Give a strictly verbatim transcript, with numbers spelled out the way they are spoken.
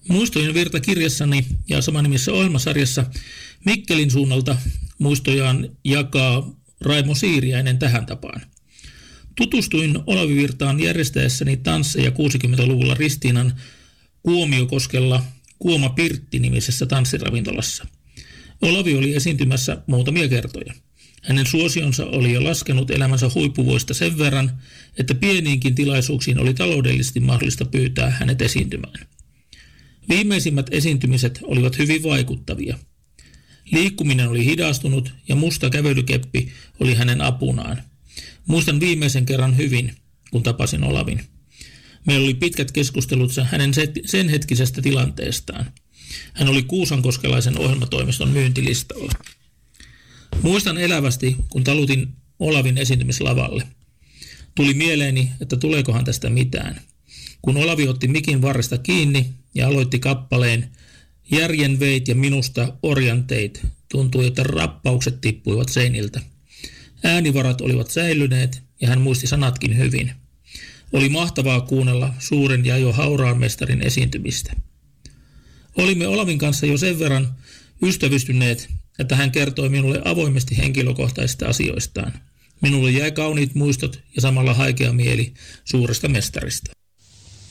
Muistojen virta -kirjassani ja samanimisessä ohjelmasarjassa Mikkelin suunnalta muistojaan jakaa Raimo Siiriäinen tähän tapaan. Tutustuin Olavi Virtaan järjestäessäni tansseja kuusikymmentäluvulla Ristiinan Kuomiokoskella Kuoma Pirtti-nimisessä tanssiravintolassa. Olavi oli esiintymässä muutamia kertoja. Hänen suosionsa oli jo laskenut elämänsä huippuvuista sen verran, että pieniinkin tilaisuuksiin oli taloudellisesti mahdollista pyytää hänet esiintymään. Viimeisimmät esiintymiset olivat hyvin vaikuttavia. Liikkuminen oli hidastunut ja musta kävelykeppi oli hänen apunaan. Muistan viimeisen kerran hyvin, kun tapasin Olavin. Meillä oli pitkät keskustelut hänen sen hetkisestä tilanteestaan. Hän oli Kuusankoskelaisen ohjelmatoimiston myyntilistalla. Muistan elävästi, kun talutin Olavin esiintymislavalle. Tuli mieleeni, että tuleekohan tästä mitään. Kun Olavi otti mikin varresta kiinni ja aloitti kappaleen Järjen veit ja minusta orjan teit, tuntui, että rappaukset tippuivat seiniltä. Äänivarat olivat säilyneet ja hän muisti sanatkin hyvin. Oli mahtavaa kuunnella suuren ja jo hauraan mestarin esiintymistä. Olimme Olavin kanssa jo sen verran ystävystyneet, että hän kertoi minulle avoimesti henkilökohtaisista asioistaan. Minulle jäi kauniit muistot ja samalla haikea mieli suuresta mestarista.